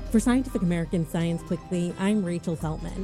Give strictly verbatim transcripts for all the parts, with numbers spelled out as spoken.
For Scientific American Science Quickly, I'm Rachel Feltman.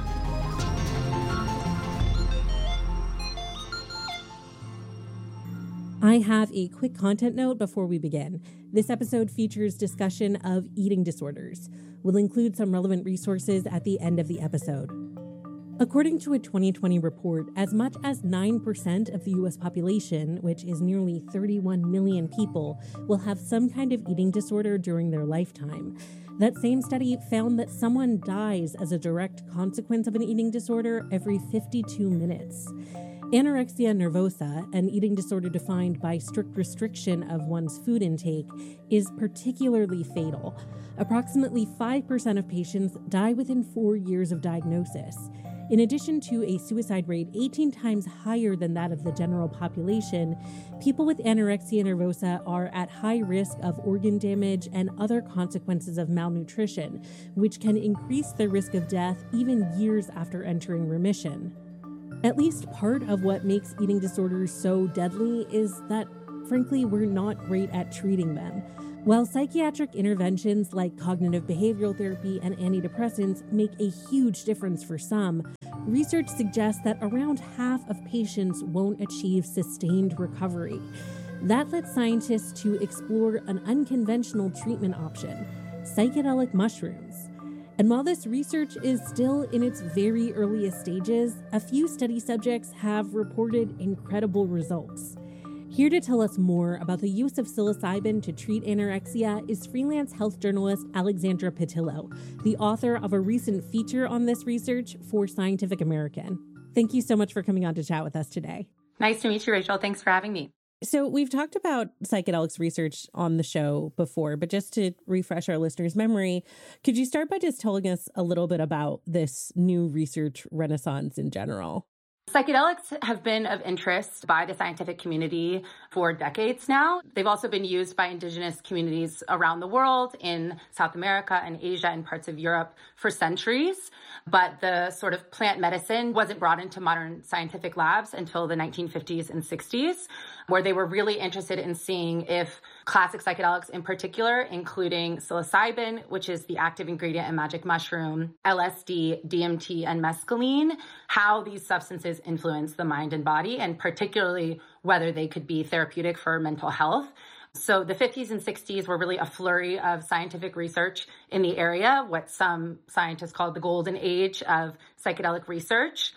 I have a quick content note before we begin. This episode features discussion of eating disorders. We'll include some relevant resources at the end of the episode. According to a twenty twenty report, as much as nine percent of the U S population, which is nearly thirty-one million people, will have some kind of eating disorder during their lifetime. That same study found that someone dies as a direct consequence of an eating disorder every fifty-two minutes. Anorexia nervosa, an eating disorder defined by strict restriction of one's food intake, is particularly fatal. Approximately five percent of patients die within four years of diagnosis. In addition to a suicide rate eighteen times higher than that of the general population, people with anorexia nervosa are at high risk of organ damage and other consequences of malnutrition, which can increase the risk of death even years after entering remission. At least part of what makes eating disorders so deadly is that, frankly, we're not great at treating them. While psychiatric interventions like cognitive behavioral therapy and antidepressants make a huge difference for some, research suggests that around half of patients won't achieve sustained recovery. That led scientists to explore an unconventional treatment option: psychedelic mushrooms. And while this research is still in its very earliest stages, a few study subjects have reported incredible results. Here to tell us more about the use of psilocybin to treat anorexia is freelance health journalist Alexandra Patillo, the author of a recent feature on this research for Scientific American. Thank you so much for coming on to chat with us today. Nice to meet you, Rachel. Thanks for having me. So we've talked about psychedelics research on the show before, but just to refresh our listeners' memory, could you start by just telling us a little bit about this new research renaissance in general? Psychedelics have been of interest by the scientific community for decades now. They've also been used by indigenous communities around the world, in South America and Asia and parts of Europe, for centuries. But the sort of plant medicine wasn't brought into modern scientific labs until the nineteen fifties and sixties, where they were really interested in seeing if classic psychedelics in particular, including psilocybin, which is the active ingredient in magic mushroom, L S D, D M T, and mescaline, how these substances influence the mind and body, and particularly whether they could be therapeutic for mental health. So the fifties and sixties were really a flurry of scientific research in the area, what some scientists called the golden age of psychedelic research.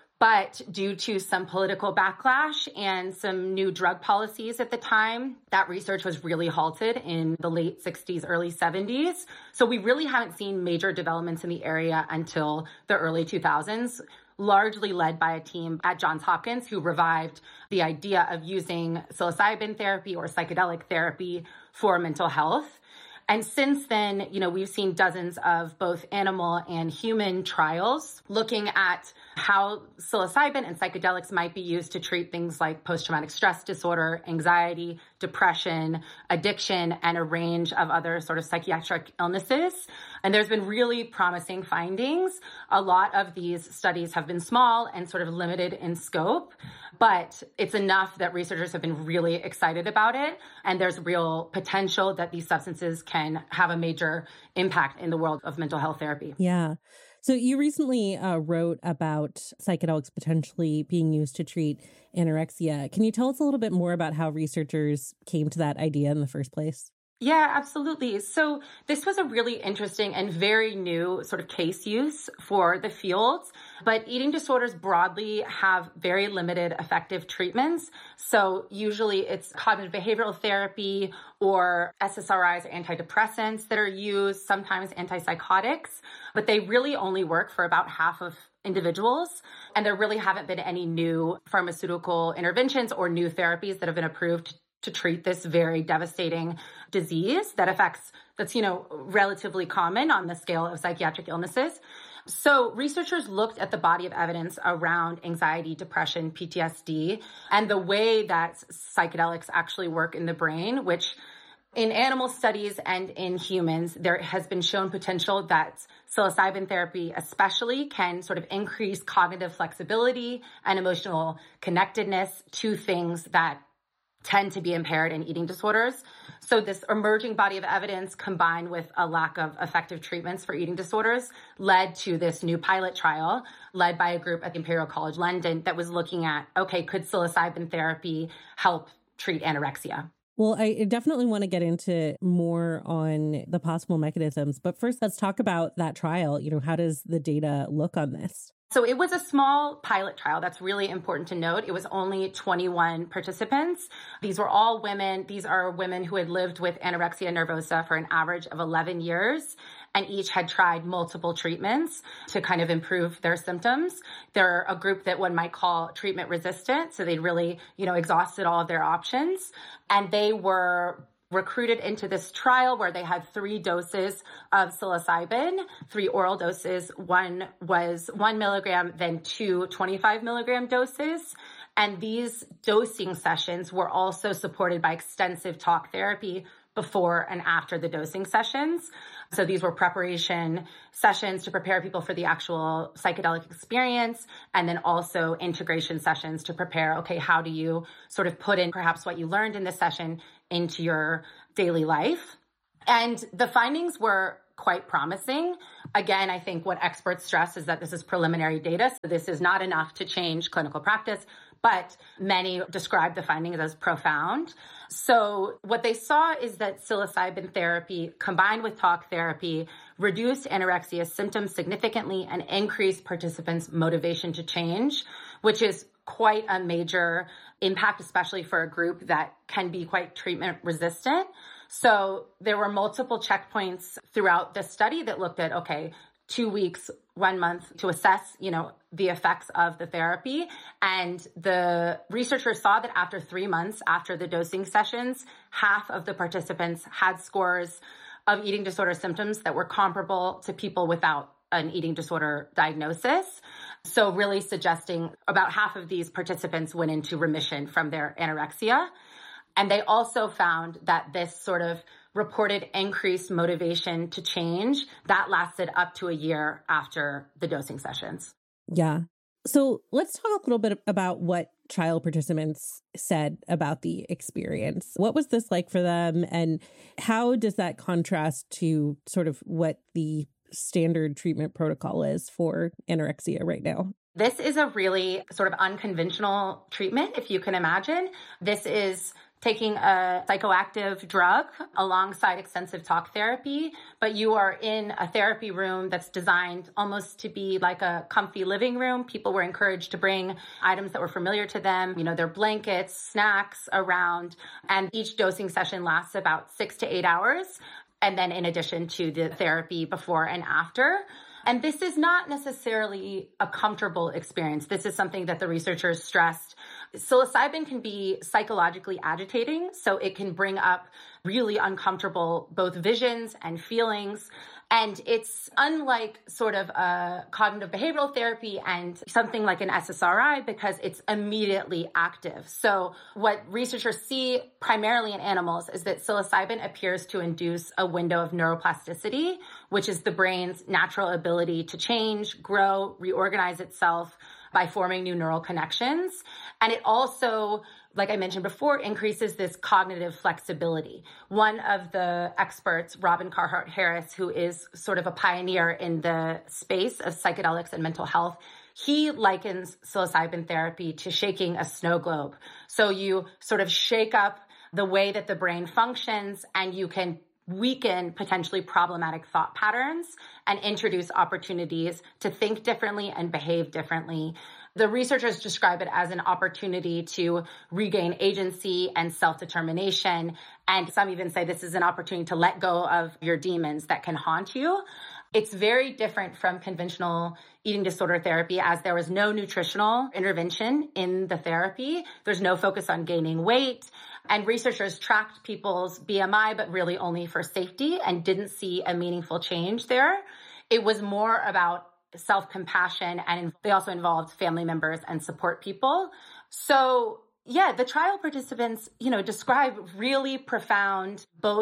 But due to some political backlash and some new drug policies at the time, that research was really halted in the late sixties, early seventies. So we really haven't seen major developments in the area until the early two thousands, largely led by a team at Johns Hopkins who revived the idea of using psilocybin therapy or psychedelic therapy for mental health. And since then, you know, we've seen dozens of both animal and human trials looking at how psilocybin and psychedelics might be used to treat things like post-traumatic stress disorder, anxiety, depression, addiction, and a range of other sort of psychiatric illnesses. And there's been really promising findings. A lot of these studies have been small and sort of limited in scope, but it's enough that researchers have been really excited about it. And there's real potential that these substances can have a major impact in the world of mental health therapy. Yeah. So you recently uh, wrote about psychedelics potentially being used to treat anorexia. Can you tell us a little bit more about how researchers came to that idea in the first place? Yeah, absolutely. So this was a really interesting and very new sort of case use for the field. But eating disorders broadly have very limited effective treatments. So usually it's cognitive behavioral therapy or S S R Is or antidepressants that are used, sometimes antipsychotics, but they really only work for about half of individuals. And there really haven't been any new pharmaceutical interventions or new therapies that have been approved to treat this very devastating disease that affects, that's, you know, relatively common on the scale of psychiatric illnesses. So researchers looked at the body of evidence around anxiety, depression, P T S D, and the way that psychedelics actually work in the brain, which in animal studies and in humans, there has been shown potential that psilocybin therapy especially can sort of increase cognitive flexibility and emotional connectedness to things that tend to be impaired in eating disorders. So this emerging body of evidence combined with a lack of effective treatments for eating disorders led to this new pilot trial led by a group at the Imperial College London that was looking at, okay, could psilocybin therapy help treat anorexia? Well, I definitely want to get into more on the possible mechanisms. But first, let's talk about that trial. You know, how does the data look on this? So it was a small pilot trial. That's really important to note. It was only twenty-one participants. These were all women. These are women who had lived with anorexia nervosa for an average of eleven years, and each had tried multiple treatments to kind of improve their symptoms. They're a group that one might call treatment resistant. So they'd really, you know, exhausted all of their options. And they were recruited into this trial where they had three doses of psilocybin, three oral doses. One was one milligram, then two twenty-five milligram doses. And these dosing sessions were also supported by extensive talk therapy before and after the dosing sessions. So these were preparation sessions to prepare people for the actual psychedelic experience, and then also integration sessions to prepare, okay, how do you sort of put in perhaps what you learned in this session into your daily life? And the findings were quite promising. Again, I think what experts stress is that this is preliminary data, so this is not enough to change clinical practice, but many describe the findings as profound. So what they saw is that psilocybin therapy combined with talk therapy reduced anorexia symptoms significantly and increased participants' motivation to change, which is quite a major impact, especially for a group that can be quite treatment resistant. So there were multiple checkpoints throughout the study that looked at, okay, two weeks, one month to assess, you know, the effects of the therapy. And the researchers saw that after three months after the dosing sessions, half of the participants had scores of eating disorder symptoms that were comparable to people without an eating disorder diagnosis. So really suggesting about half of these participants went into remission from their anorexia. And they also found that this sort of reported increased motivation to change that lasted up to a year after the dosing sessions. Yeah. So let's talk a little bit about what trial participants said about the experience. What was this like for them? And how does that contrast to sort of what the standard treatment protocol is for anorexia right now? This is a really sort of unconventional treatment, if you can imagine. This is taking a psychoactive drug alongside extensive talk therapy, but you are in a therapy room that's designed almost to be like a comfy living room. People were encouraged to bring items that were familiar to them, you know, their blankets, snacks around, and each dosing session lasts about six to eight hours. And then in addition to the therapy before and after. And this is not necessarily a comfortable experience. This is something that the researchers stressed. Psilocybin can be psychologically agitating, so it can bring up really uncomfortable both visions and feelings. And it's unlike sort of a cognitive behavioral therapy and something like an S S R I because it's immediately active. So what researchers see primarily in animals is that psilocybin appears to induce a window of neuroplasticity, which is the brain's natural ability to change, grow, reorganize itself by forming new neural connections. And it also, like I mentioned before, increases this cognitive flexibility. One of the experts, Robin Carhart Harris, who is sort of a pioneer in the space of psychedelics and mental health, he likens psilocybin therapy to shaking a snow globe. So you sort of shake up the way that the brain functions, and you can weaken potentially problematic thought patterns and introduce opportunities to think differently and behave differently. The researchers describe it as an opportunity to regain agency and self-determination. And some even say this is an opportunity to let go of your demons that can haunt you. It's very different from conventional eating disorder therapy, as there was no nutritional intervention in the therapy. There's no focus on gaining weight. And researchers tracked people's B M I, but really only for safety, and didn't see a meaningful change there. It was more about self-compassion, and they also involved family members and support people. So yeah, the trial participants, you know, describe really profound both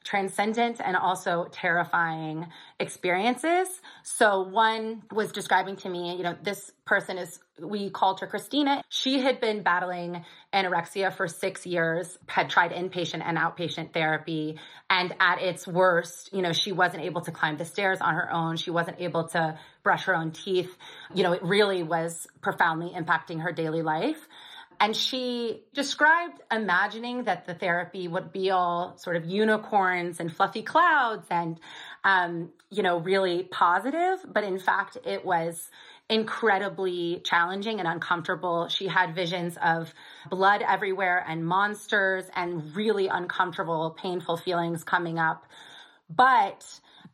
transcendent and also terrifying experiences. So one was describing to me, you know, this person is, we called her Christina. She had been battling anorexia for six years, had tried inpatient and outpatient therapy. And at its worst, you know, she wasn't able to climb the stairs on her own. She wasn't able to brush her own teeth. You know, it really was profoundly impacting her daily life. And she described imagining that the therapy would be all sort of unicorns and fluffy clouds and, um, you know, really positive. But in fact, it was incredibly challenging and uncomfortable. She had visions of blood everywhere and monsters and really uncomfortable, painful feelings coming up. But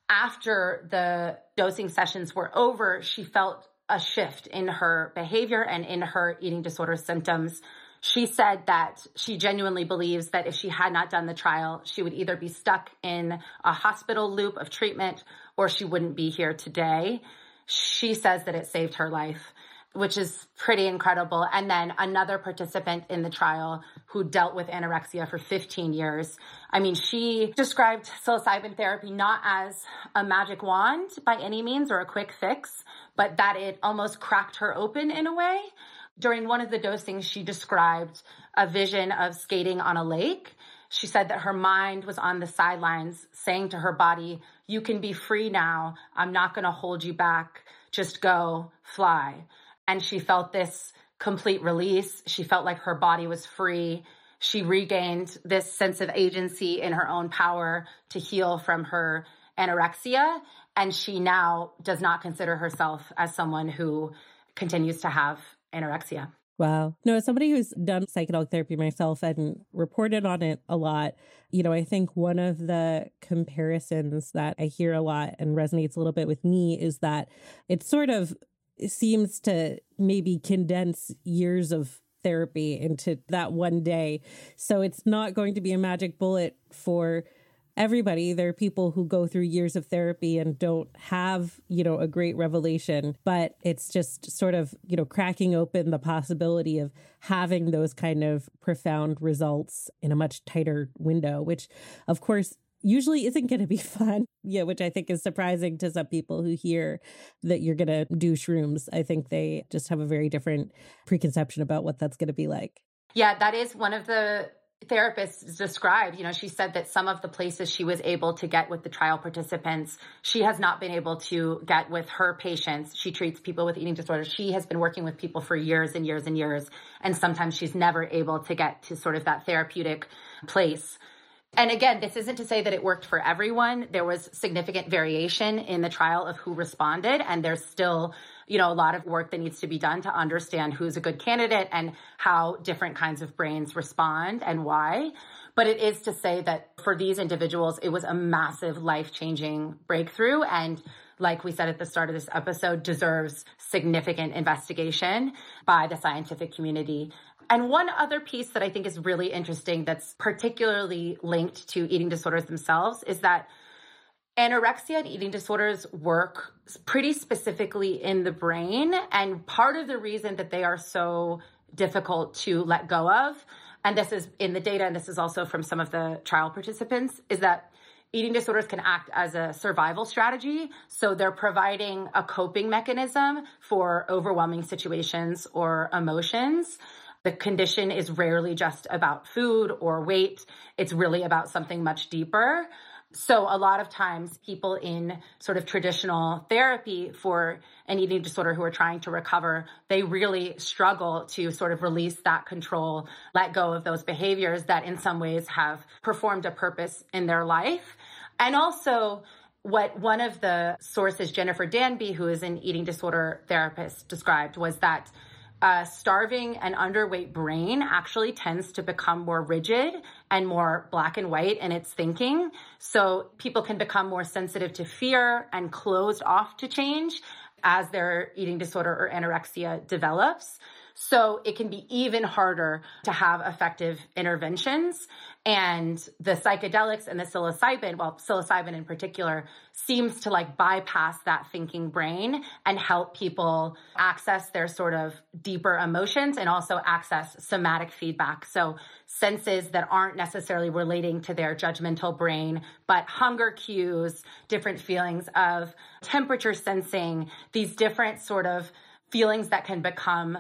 after the dosing sessions were over, she felt a shift in her behavior and in her eating disorder symptoms. She said that she genuinely believes that if she had not done the trial, she would either be stuck in a hospital loop of treatment or she wouldn't be here today. She says that it saved her life, which is pretty incredible. And then another participant in the trial who dealt with anorexia for fifteen years. I mean, she described psilocybin therapy not as a magic wand by any means or a quick fix, but that it almost cracked her open in a way. During one of the dosings, she described a vision of skating on a lake. She said that her mind was on the sidelines saying to her body, you can be free now. I'm not going to hold you back. Just go, fly. And she felt this complete release. She felt like her body was free. She regained this sense of agency in her own power to heal from her anorexia. And she now does not consider herself as someone who continues to have anorexia. Wow. No, as somebody who's done psychedelic therapy myself and reported on it a lot, you know, I think one of the comparisons that I hear a lot and resonates a little bit with me is that it sort of seems to maybe condense years of therapy into that one day. So it's not going to be a magic bullet for everybody. There are people who go through years of therapy and don't have, you know, a great revelation, but it's just sort of, you know, cracking open the possibility of having those kind of profound results in a much tighter window, which of course usually isn't going to be fun. Yeah, which I think is surprising to some people who hear that you're going to do shrooms. I think they just have a very different preconception about what that's going to be like. Yeah, that is one of the therapists described. You know, she said that some of the places she was able to get with the trial participants, she has not been able to get with her patients. She treats people with eating disorders. She has been working with people for years and years and years. And sometimes she's never able to get to sort of that therapeutic place. And again, this isn't to say that it worked for everyone. There was significant variation in the trial of who responded. And there's still, you know, a lot of work that needs to be done to understand who's a good candidate and how different kinds of brains respond and why. But it is to say that for these individuals, it was a massive life-changing breakthrough. And like we said at the start of this episode, deserves significant investigation by the scientific community. And one other piece that I think is really interesting that's particularly linked to eating disorders themselves is that anorexia and eating disorders work pretty specifically in the brain. And part of the reason that they are so difficult to let go of, and this is in the data, and this is also from some of the trial participants, is that eating disorders can act as a survival strategy. So they're providing a coping mechanism for overwhelming situations or emotions. The condition is rarely just about food or weight. It's really about something much deeper. So a lot of times people in sort of traditional therapy for an eating disorder who are trying to recover, they really struggle to sort of release that control, let go of those behaviors that in some ways have performed a purpose in their life. And also what one of the sources, Jennifer Danby, who is an eating disorder therapist, described was that a starving and underweight brain actually tends to become more rigid and more black and white in its thinking. So people can become more sensitive to fear and closed off to change as their eating disorder or anorexia develops. So it can be even harder to have effective interventions. And the psychedelics and the psilocybin, well, psilocybin in particular, seems to like bypass that thinking brain and help people access their sort of deeper emotions and also access somatic feedback. So senses that aren't necessarily relating to their judgmental brain, but hunger cues, different feelings of temperature sensing, these different sort of feelings that can become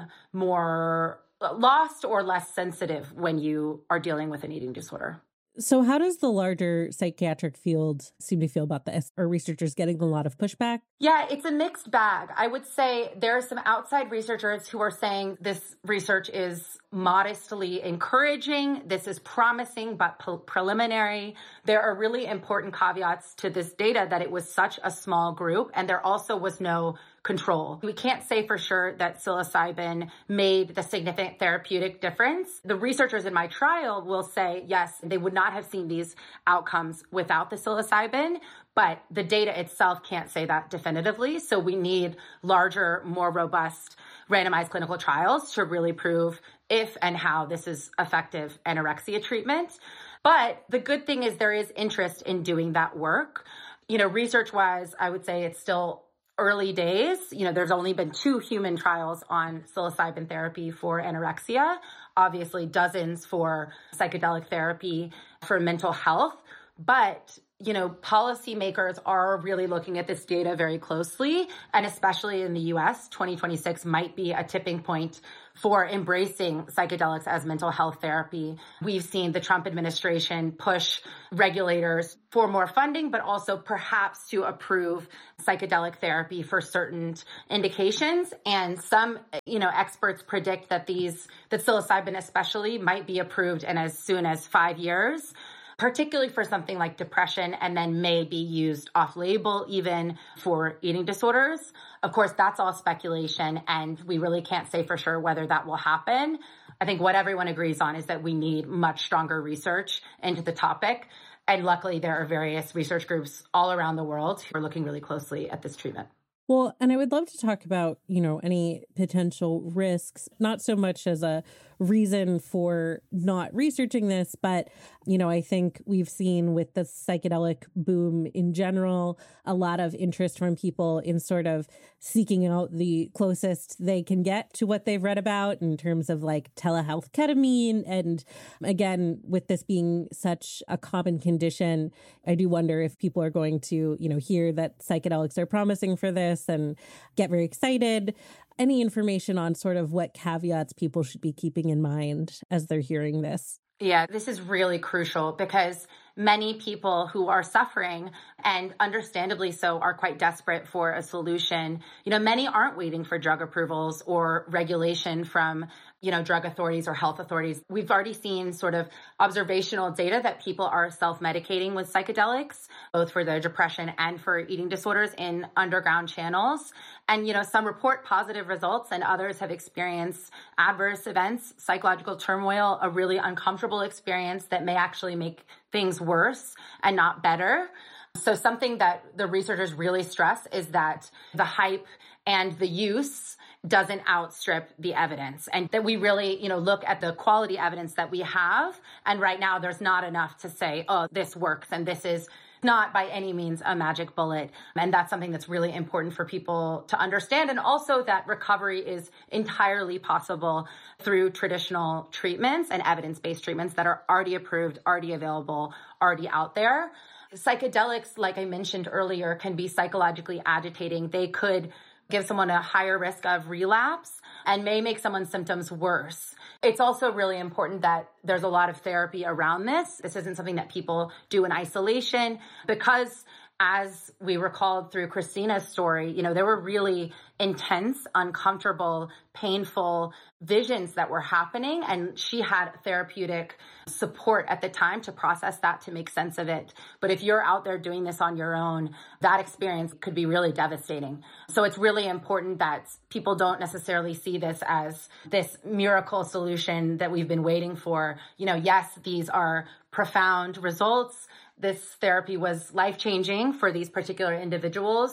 more lost or less sensitive when you are dealing with an eating disorder. So how does the larger psychiatric field seem to feel about this? Are researchers getting a lot of pushback? Yeah, it's a mixed bag. I would say there are some outside researchers who are saying this research is modestly encouraging. This is promising, but pre- preliminary. There are really important caveats to this data that it was such a small group, and there also was no control. We can't say for sure that psilocybin made the significant therapeutic difference. The researchers in my trial will say, yes, they would not have seen these outcomes without the psilocybin, but the data itself can't say that definitively. So we need larger, more robust randomized clinical trials to really prove if and how this is effective anorexia treatment. But the good thing is there is interest in doing that work. You know, research-wise, I would say it's still early days. You know, there's only been two human trials on psilocybin therapy for anorexia, obviously dozens for psychedelic therapy for mental health. But, you know, policymakers are really looking at this data very closely. And especially in the U S, twenty twenty-six might be a tipping point for embracing psychedelics as mental health therapy. We've seen the Trump administration push regulators for more funding, but also perhaps to approve psychedelic therapy for certain indications. And some, you know, experts predict that these, that psilocybin especially might be approved in as soon as five years. Particularly for something like depression, and then may be used off-label even for eating disorders. Of course, that's all speculation, and we really can't say for sure whether that will happen. I think what everyone agrees on is that we need much stronger research into the topic. And luckily, there are various research groups all around the world who are looking really closely at this treatment. Well, and I would love to talk about, you know, any potential risks, not so much as a reason for not researching this, but, you know, I think we've seen with the psychedelic boom in general, a lot of interest from people in sort of seeking out the closest they can get to what they've read about in terms of like telehealth ketamine. And again, with this being such a common condition, I do wonder if people are going to, you know, hear that psychedelics are promising for this and get very excited. Any information on sort of what caveats people should be keeping in mind as they're hearing this? Yeah, this is really crucial because many people who are suffering, and understandably so, are quite desperate for a solution. You know, many aren't waiting for drug approvals or regulation from, you know, drug authorities or health authorities. We've already seen sort of observational data that people are self-medicating with psychedelics, both for their depression and for eating disorders in underground channels. And, you know, some report positive results and others have experienced adverse events, psychological turmoil, a really uncomfortable experience that may actually make things worse and not better. So something that the researchers really stress is that the hype and the use doesn't outstrip the evidence, and that we really, you know, look at the quality evidence that we have. And right now there's not enough to say, oh, this works and this is not by any means a magic bullet. And that's something that's really important for people to understand. And also that recovery is entirely possible through traditional treatments and evidence-based treatments that are already approved, already available, already out there. Psychedelics, like I mentioned earlier, can be psychologically agitating. They could give someone a higher risk of relapse and may make someone's symptoms worse. It's also really important that there's a lot of therapy around this. This isn't something that people do in isolation because, as we recalled through Christina's story, you know, there were really intense, uncomfortable, painful visions that were happening. And she had therapeutic support at the time to process that, to make sense of it. But if you're out there doing this on your own, that experience could be really devastating. So it's really important that people don't necessarily see this as this miracle solution that we've been waiting for. You know, yes, these are profound results. This therapy was life-changing for these particular individuals,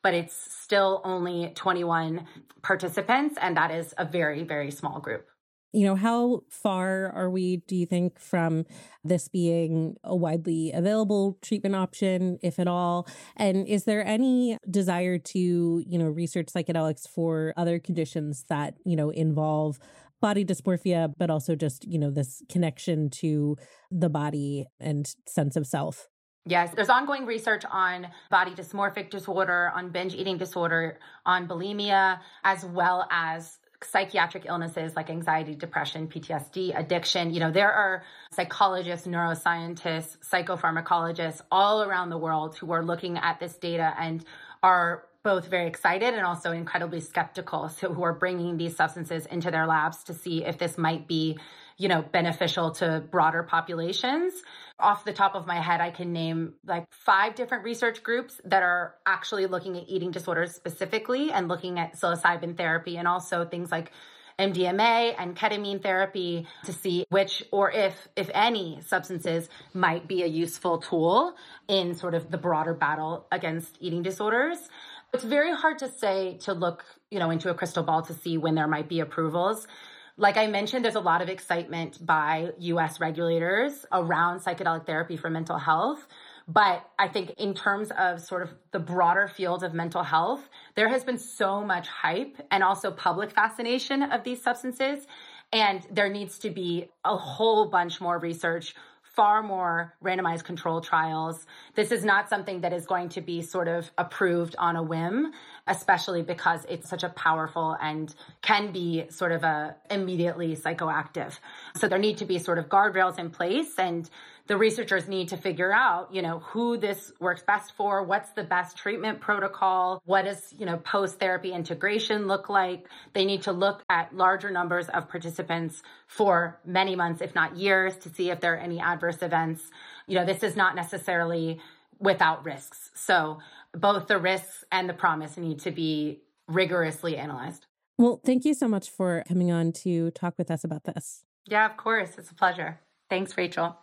but it's still only twenty-one participants, and that is a very, very small group. You know, how far are we, do you think, from this being a widely available treatment option, if at all? And is there any desire to, you know, research psychedelics for other conditions that, you know, involve body dysmorphia, but also just, you know, this connection to the body and sense of self? Yes, there's ongoing research on body dysmorphic disorder, on binge eating disorder, on bulimia, as well as psychiatric illnesses like anxiety, depression, P T S D, addiction. You know, there are psychologists, neuroscientists, psychopharmacologists all around the world who are looking at this data and are both very excited and also incredibly skeptical. So who are bringing these substances into their labs to see if this might be, you know, beneficial to broader populations. Off the top of my head, I can name like five different research groups that are actually looking at eating disorders specifically and looking at psilocybin therapy and also things like M D M A and ketamine therapy to see which or if, if any substances might be a useful tool in sort of the broader battle against eating disorders. It's very hard to say, to look, you know, into a crystal ball to see when there might be approvals. Like I mentioned, there's a lot of excitement by U S regulators around psychedelic therapy for mental health. But I think in terms of sort of the broader field of mental health, there has been so much hype and also public fascination of these substances. And there needs to be a whole bunch more research, far more randomized control trials. This is not something that is going to be sort of approved on a whim, especially because it's such a powerful and can be sort of a immediately psychoactive. So there need to be sort of guardrails in place, and the researchers need to figure out, you know, who this works best for, what's the best treatment protocol, what does, you know, post-therapy integration look like. They need to look at larger numbers of participants for many months, if not years, to see if there are any adverse events. You know, this is not necessarily without risks. So both the risks and the promise need to be rigorously analyzed. Well, thank you so much for coming on to talk with us about this. Yeah, of course. It's a pleasure. Thanks, Rachel.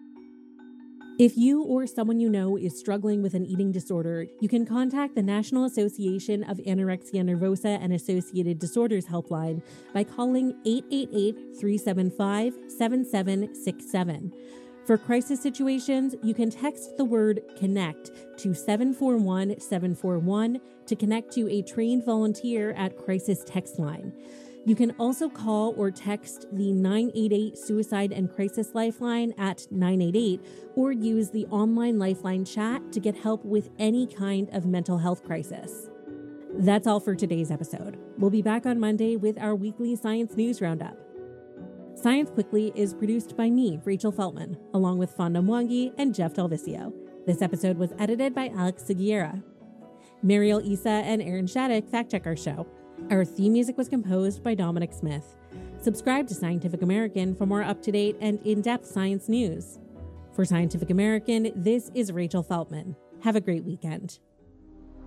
If you or someone you know is struggling with an eating disorder, you can contact the National Association of Anorexia Nervosa and Associated Disorders helpline by calling eight eight eight, three seven five, seven seven six seven. For crisis situations, you can text the word CONNECT to seven four one, seven four one to connect to a trained volunteer at Crisis Text Line. You can also call or text the nine eight eight Suicide and Crisis Lifeline at nine eight eight or use the online Lifeline chat to get help with any kind of mental health crisis. That's all for today's episode. We'll be back on Monday with our weekly Science News Roundup. Science Quickly is produced by me, Rachel Feltman, along with Fonda Mwangi and Jeff Delvicio. This episode was edited by Alex Seguiera. Mariel Issa and Aaron Shattuck fact-check our show. Our theme music was composed by Dominic Smith. Subscribe to Scientific American for more up-to-date and in-depth science news. For Scientific American, this is Rachel Feltman. Have a great weekend.